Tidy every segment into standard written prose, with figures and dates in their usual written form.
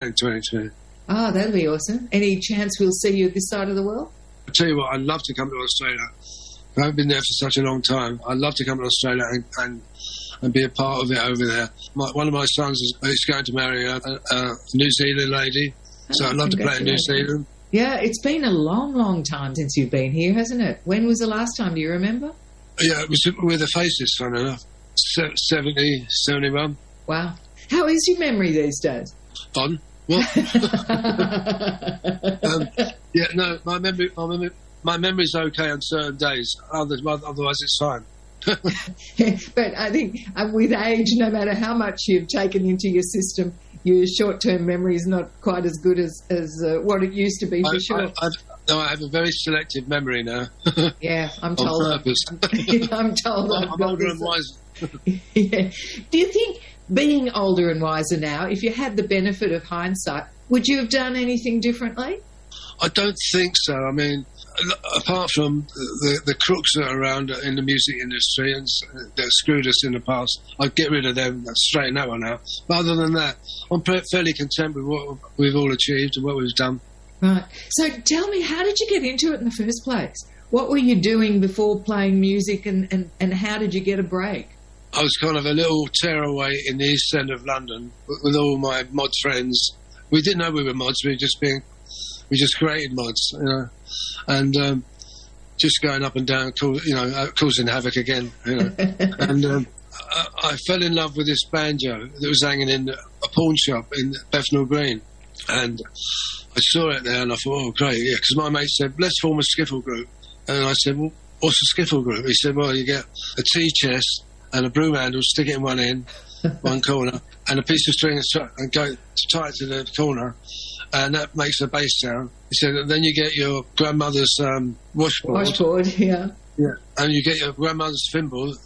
in 2020. Oh, that'll be awesome. Any chance we'll see you this side of the world? I tell you what, I'd love to come to Australia. I haven't been there for such a long time. I'd love to come to Australia and be a part of it over there. One of my sons is going to marry a New Zealand lady, so I'd love to play in New Zealand. Yeah, it's been a long, long time since you've been here, hasn't it? When was the last time? Do you remember? Yeah, it was with the Faces, funny enough. 70, 71. Wow. How is your memory these days? Fun. What? Yeah, no, my memory's okay on certain days. Otherwise, it's fine. But I think with age, no matter how much you've taken into your system, your short-term memory is not quite as good as what it used to be, for sure. I have a very selective memory now. Yeah, I'm told. On purpose. I'm told. I'm older and wiser. Yeah. Do you think, being older and wiser now, if you had the benefit of hindsight, would you have done anything differently? I don't think so. I mean, apart from the crooks that are around in the music industry and that screwed us in the past, I'd get rid of them, straighten that one out. But other than that, I'm fairly content with what we've all achieved and what we've done. Right. So tell me, how did you get into it in the first place? What were you doing before playing music, and how did you get a break? I was kind of a little tearaway in the East End of London with all my mod friends. We didn't know we were mods. We just created mods, you know, and just going up and down, causing havoc again, you know. And I fell in love with this banjo that was hanging in a pawn shop in Bethnal Green, and I saw it there, and I thought, oh, great, yeah, because my mate said, let's form a skiffle group. And I said, well, what's a skiffle group? He said, well, you get a tea chest and a broom handle, stick it in one end, one corner, and a piece of string and go tie it to the corner, and that makes a bass sound. He said, then you get your grandmother's washboard. Washboard, yeah. Yeah, and you get your grandmother's thimbles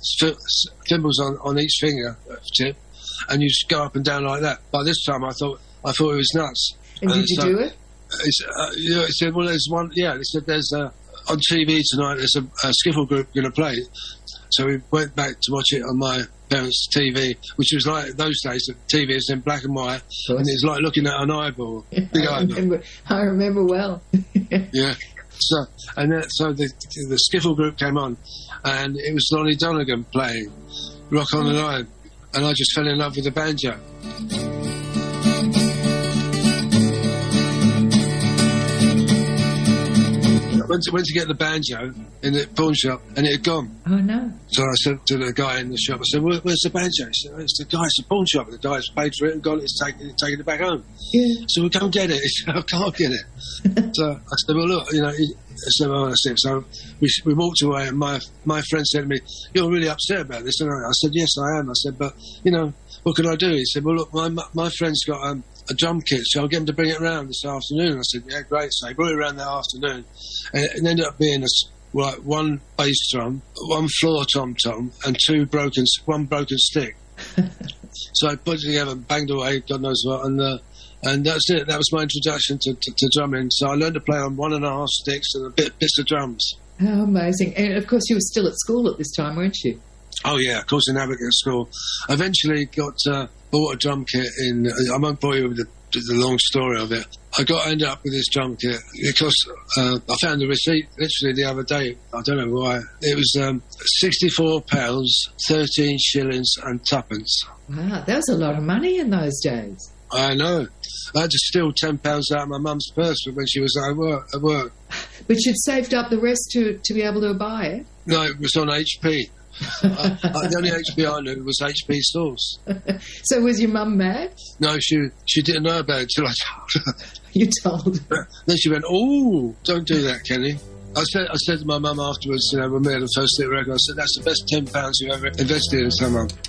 on each finger tip, and you just go up and down like that. By this time, I thought it was nuts. And did you do it? He said, well, there's one. Yeah, he said, there's on TV tonight. There's a skiffle group going to play. So we went back to watch it on my parents' TV, which was like those days. The TV is in black and white, and it's like looking at an eyeball. I remember well. Yeah. So the skiffle group came on, and it was Lonnie Donegan playing Rock on the Line, and I just fell in love with the banjo. Went to get the banjo in the pawn shop, and it had gone. Oh, no. So I said to the guy in the shop, I said, where's the banjo? He said, it's the pawn shop. The guy's paid for it and got it, taking it back home. Yeah. So we come get it. He said, I can't get it. So I said, well, look, you know, so we walked away, and my friend said to me, you're really upset about this, aren't you? I said, yes, I am. I said, but, you know, what can I do? He said, well, look, my friend's got a drum kit, so I'll get him to bring it around this afternoon. I said, yeah, great. So he brought it around that afternoon, and it ended up being one bass drum, one floor tom-tom, and one broken stick. So I put it together and banged away, God knows what, and that's it. That was my introduction to drumming. So I learned to play on 1.5 sticks and bits of drums. How amazing. And, of course, you were still at school at this time, weren't you? Oh, yeah, of course, in Aberdeen School. Eventually bought a drum kit I won't bore you with the long story of it. I ended up with this drum kit because I found the receipt literally the other day. I don't know why. It was £64, 13 shillings and tuppence. Wow, that was a lot of money in those days. I know. I had to steal £10 out of my mum's purse when she was at work. But you'd saved up the rest to be able to buy it? No, it was on HP. The only HP I knew was HP stores. So was your mum mad? No, she didn't know about it until I told her. You told her? Then she went, oh, don't do that, Kenny. I said to my mum afterwards, you know, when we had the first hit record, I said, that's the best £10 you've ever invested in someone.